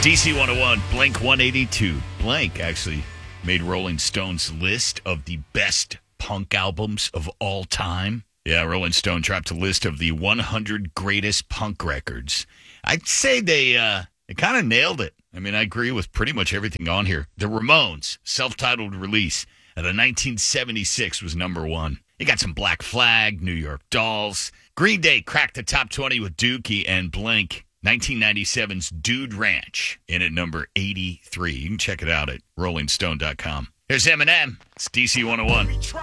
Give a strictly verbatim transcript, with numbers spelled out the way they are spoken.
D C one oh one, Blink one eighty-two. Blank actually made Rolling Stone's list of the best punk albums of all time. Yeah, Rolling Stone dropped a list of the one hundred greatest punk records. I'd say they uh, they kind of nailed it. I mean, I agree with pretty much everything on here. The Ramones, self-titled release of the nineteen seventy-six was number one. You got some Black Flag, New York Dolls. Green Day cracked the top twenty with Dookie, and Blink, nineteen ninety-seven's Dude Ranch, in at number eighty-three. You can check it out at rolling stone dot com. Here's Eminem. It's D C one oh one.